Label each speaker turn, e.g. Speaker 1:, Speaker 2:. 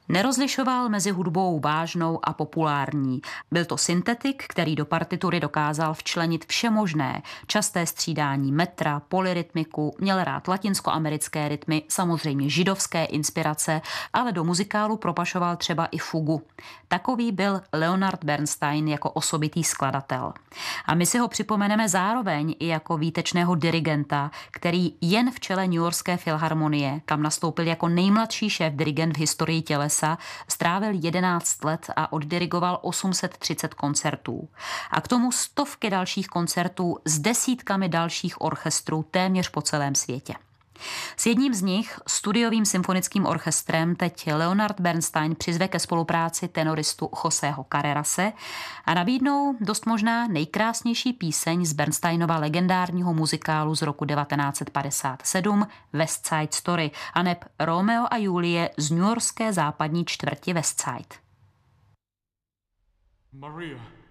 Speaker 1: Nerozlišoval mezi hudbou vážnou a populární. Byl to syntetik, který do partitury dokázal včlenit vše možné. Časté střídání metra, polyrytmiku, měl rád latinskoamerické rytmy, samozřejmě židovské inspirace, ale do muzikálu propašoval třeba i fugu. Takový byl Leonard Bernstein jako osobitý skladatel. A my si ho připomeneme zároveň i jako výtečného dirigenta, který jen v čele Newyorské filharmonie, kam nastoupil jako nejmladší šéf dirigent v historii tělesa, strávil 11 let a oddirigoval 830 koncertů. A k tomu stovky dalších koncertů s desítkami dalších orchestrů téměř po celém světě. S jedním z nich, studiovým symfonickým orchestrem, teď Leonard Bernstein přizve ke spolupráci tenoristu Joseho Carrerase a nabídnou dost možná nejkrásnější píseň z Bernsteinova legendárního muzikálu z roku 1957 West Side Story, aneb Romeo a Julie z newyorské západní čtvrti West Side.
Speaker 2: Maria.